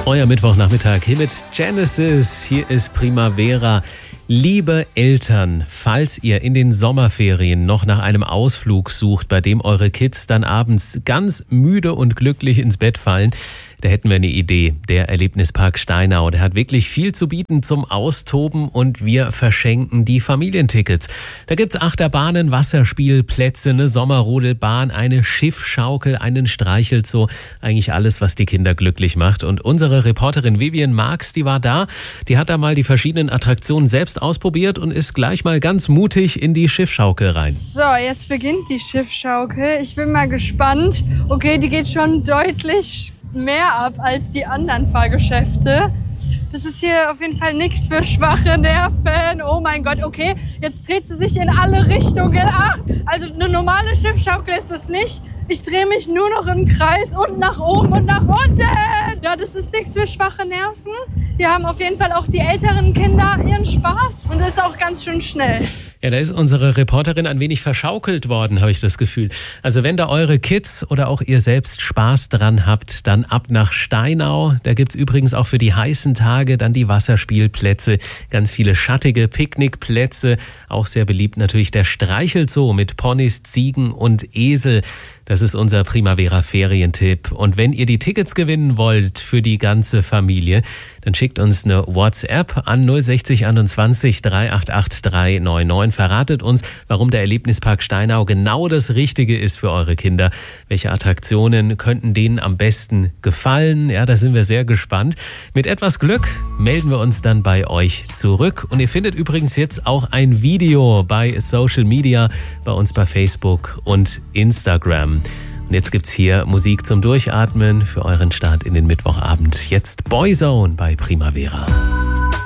Euer Mittwochnachmittag hier mit Genesis. Hier ist Primavera. Liebe Eltern, falls ihr in den Sommerferien noch nach einem Ausflug sucht, bei dem eure Kids dann abends ganz müde und glücklich ins Bett fallen, da hätten wir eine Idee. Der Erlebnispark Steinau, der hat wirklich viel zu bieten zum Austoben und wir verschenken die Familientickets. Da gibt's Achterbahnen, Wasserspielplätze, eine Sommerrodelbahn, eine Schiffschaukel, einen Streichelzoo. Eigentlich alles, was die Kinder glücklich macht. Und unsere Reporterin Vivian Marx, die war da. Die hat da mal die verschiedenen Attraktionen selbst ausprobiert und ist gleich mal ganz mutig in die Schiffschaukel rein. So, jetzt beginnt die Schiffschaukel. Ich bin mal gespannt. Okay, die geht schon deutlich mehr ab als die anderen Fahrgeschäfte. Das ist hier auf jeden Fall nichts für schwache Nerven. Oh mein Gott, okay, jetzt dreht sie sich in alle Richtungen. Ach, also eine normale Schiffschaukel ist es nicht. Ich drehe mich nur noch im Kreis und nach oben und nach unten. Ja, das ist nichts für schwache Nerven. Hier haben auf jeden Fall auch die älteren Kinder ihren Spaß und das ist auch ganz schön schnell. Ja, da ist unsere Reporterin ein wenig verschaukelt worden, habe ich das Gefühl. Also wenn da eure Kids oder auch ihr selbst Spaß dran habt, dann ab nach Steinau. Da gibt's übrigens auch für die heißen Tage dann die Wasserspielplätze, ganz viele schattige Picknickplätze. Auch sehr beliebt natürlich der Streichelzoo mit Ponys, Ziegen und Esel. Das ist unser Primavera-Ferientipp. Und wenn ihr die Tickets gewinnen wollt für die ganze Familie, dann schickt uns eine WhatsApp an 060 21 388 399. Verratet uns, warum der Erlebnispark Steinau genau das Richtige ist für eure Kinder. Welche Attraktionen könnten denen am besten gefallen? Ja, da sind wir sehr gespannt. Mit etwas Glück melden wir uns dann bei euch zurück. Und ihr findet übrigens jetzt auch ein Video bei Social Media, bei uns bei Facebook und Instagram. Und jetzt gibt's hier Musik zum Durchatmen für euren Start in den Mittwochabend. Jetzt Boyzone bei Primavera.